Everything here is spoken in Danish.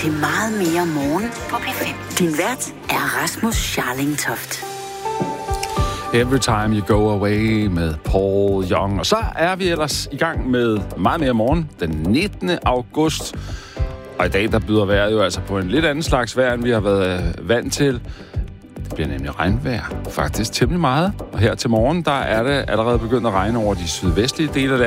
til Meget mere morgen på P5. Din vært er Rasmus Scharling Toft. Every Time You Go Away med Paul Young. Og så er vi ellers i gang med Meget mere morgen den 19. august. Og i dag der byder vejret jo altså på en lidt anden slags vejr, end vi har været vant til. Det bliver nemlig regnvejr. Faktisk temmelig meget. Og her til morgen, der er det allerede begyndt at regne over de sydvestlige dele af